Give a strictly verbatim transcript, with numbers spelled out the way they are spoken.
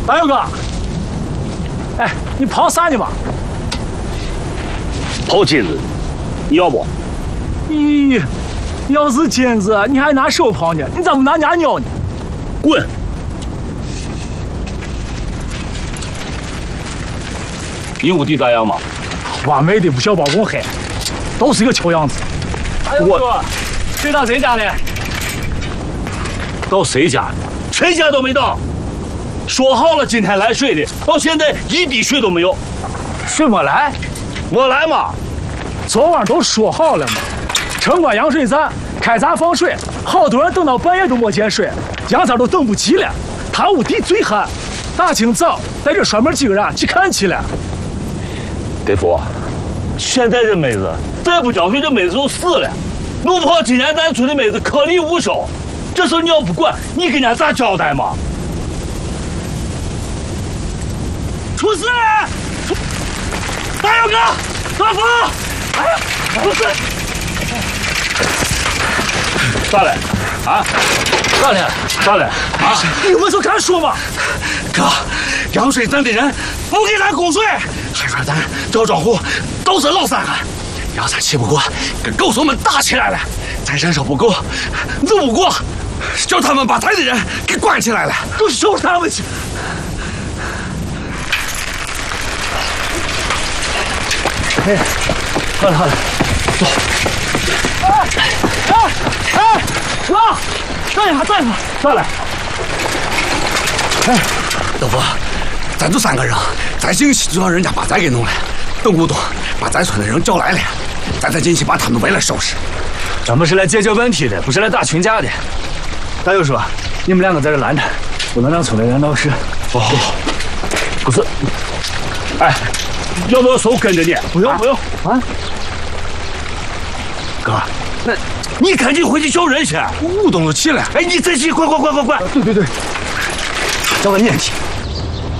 大勇哥，哎，你跑啥呢嘛？ 跑金子，你要不？ 咦，要是金子，你还拿手跑呢？你咋不拿牙鸟呢？ 滚！你屋地咋样嘛？ 挖煤的不小包公黑，都是一个球样子。 我谁到谁家了？ 到谁家？谁家都没到。说好了今天来水的，到现在一滴水都没有。 水没来？ 没来嘛？ 昨晚都说好了嘛。城关洋水站开闸放水，好多人等到半夜都没见水，杨三都等不及了。他屋地最旱，大清早带着专门几个人去看去了。 大夫，现在这妹子再不浇水，这妹子就死了。弄不好今年咱村的妹子颗粒无收，这事你要不管，你跟人家咋交代嘛？出事了！大勇哥，大夫，哎呀，出事！咋了？啊？咋了？咋了？啊？ 你有说敢说吗？ 哥，洋水站的人不给咱供水，还说咱赵庄户都是老三汉。杨三气不过，跟狗怂们打起来了。咱人手不够，弄不过，叫他们把咱的人给关起来了。 都收拾他们去。哎，好了好了，走。哎哎哎，哥，等一下，等一下，咋了？ 哎，老婆，咱就三个人，咱进去就让人家把咱给弄了。等古董把咱村的人叫来了，咱再进去把他们围来收拾。 咱们是来解决问题的，不是来打群架的。大勇说，你们两个在这拦着，不能让村里人闹事。 哦，不是，哎，要不要手跟着你？ 不用不用啊， 哥，那你赶紧回去叫人去。 古董都起来， 哎，你再去，快快快快快！ 对对对，交给你去。